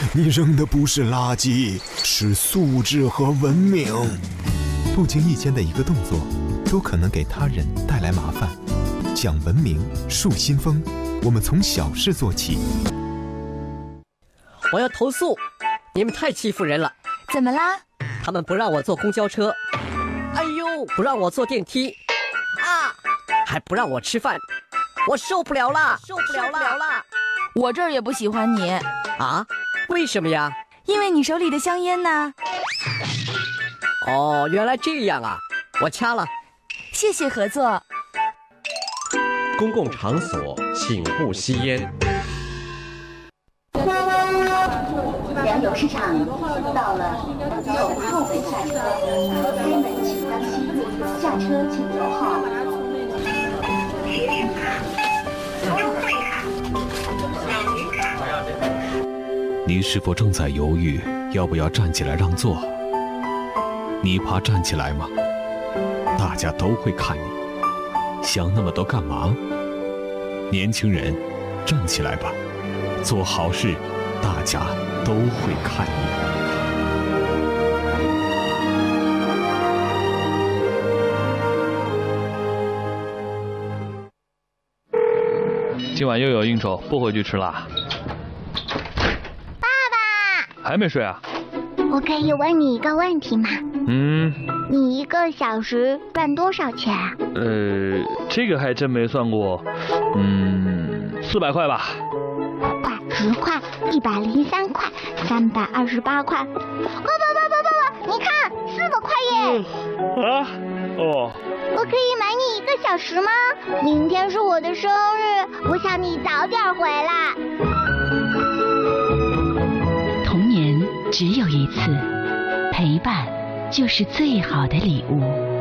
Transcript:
你扔的不是垃圾，是素质和文明。 不经意间的一个动作，都可能给他人带来麻烦。讲文明，树新风，我们从小事做起。 我要投诉，你们太欺负人了。 怎么啦？ 他们不让我坐公交车，哎呦，不让我坐电梯，啊，还不让我吃饭，我受不了了，受不了了。 我这儿也不喜欢你啊？为什么呀？ 因为你手里的香烟呢。 哦，原来这样啊，我掐了。 谢谢合作。 公共场所请勿吸烟。 良友市场到了，从后门下车，开门请当心，下车请留号。 你是否正在犹豫要不要站起来让座？你怕站起来吗？大家都会看你，想那么多干嘛？年轻人，站起来吧，做好事，大家都会看你。 今晚又有应酬，不回去吃啦。 爸爸， 还没睡啊？ 我可以问你一个问题吗？你1个小时赚多少钱啊？ 这个还真没算过。400块吧。 快，10块，103块，328块。爸，你看400块耶！我可以买你1个小时吗？明天是我的生日，我想你早点回来。 童年只有一次，陪伴就是最好的礼物。